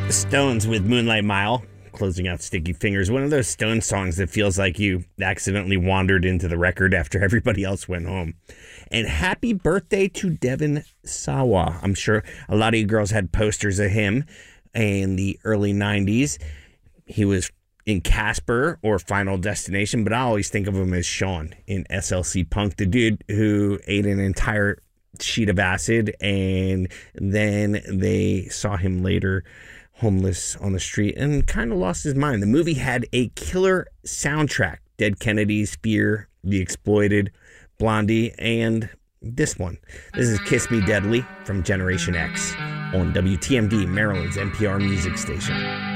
Stones with Moonlight Mile, closing out Sticky Fingers. One of those Stones songs that feels like you accidentally wandered into the record after everybody else went home. And happy birthday to Devon Sawa. I'm sure a lot of you girls had posters of him in the early 90s. He was in Casper or Final Destination, but I always think of him as Sean in SLC Punk, the dude who ate an entire sheet of acid, and then they saw him later homeless on the street and kind of lost his mind. The movie had a killer soundtrack: Dead Kennedys, Fear, The Exploited, Blondie, and this one. This is Kiss Me Deadly from Generation X on WTMD, Maryland's NPR music station.